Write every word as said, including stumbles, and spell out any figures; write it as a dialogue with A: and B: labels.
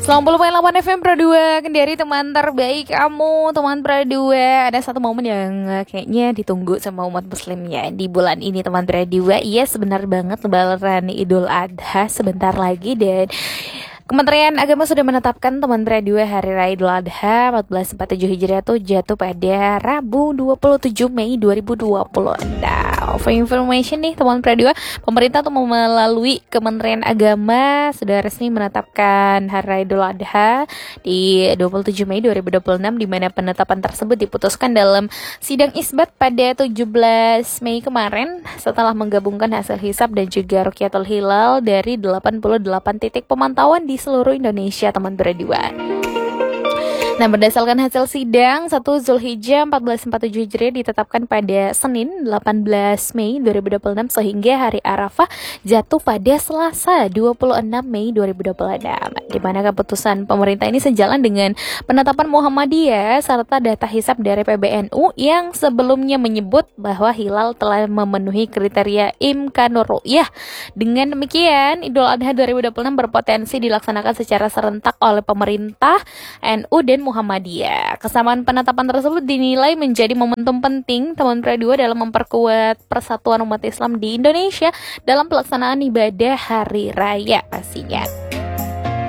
A: sembilan puluh koma delapan F M Pro dua Kendari, teman terbaik kamu, teman Pro dua. Ada satu momen yang eh, kayaknya ditunggu sama umat muslim ya di bulan ini, teman Pro dua. Iya, sebenar banget lebaran Idul Adha sebentar lagi, dan Kementerian Agama sudah menetapkan teman Pro dua hari raya Idul Adha seribu empat ratus empat puluh tujuh Hijriah itu jatuh pada Rabu dua puluh tujuh Mei dua ribu dua puluh enam. For information nih teman Pro dua, pemerintah tuh melalui Kementerian Agama sudah resmi menetapkan hari raya Idul Adha di dua puluh tujuh Mei dua ribu dua puluh enam, di mana penetapan tersebut diputuskan dalam sidang isbat pada tujuh belas Mei kemarin setelah menggabungkan hasil hisab dan juga Rukyatul Hilal dari delapan puluh delapan titik pemantauan di seluruh Indonesia, teman berdua. Nah, berdasarkan hasil sidang, satu Zulhijjah seribu empat ratus empat puluh tujuh Hijriah ditetapkan pada Senin delapan belas Mei dua ribu dua puluh enam, sehingga hari Arafah jatuh pada Selasa dua puluh enam Mei dua ribu dua puluh enam. Di mana keputusan pemerintah ini sejalan dengan penetapan Muhammadiyah serta data hisab dari P B N U yang sebelumnya menyebut bahwa hilal telah memenuhi kriteria imkanur ru'yah. Dengan demikian, Idul Adha dua ribu dua puluh enam berpotensi dilaksanakan secara serentak oleh pemerintah, N U, dan Muhammadiyah. Kesamaan penetapan tersebut dinilai menjadi momentum penting teman Pro dua dalam memperkuat persatuan umat Islam di Indonesia dalam pelaksanaan ibadah hari raya pastinya.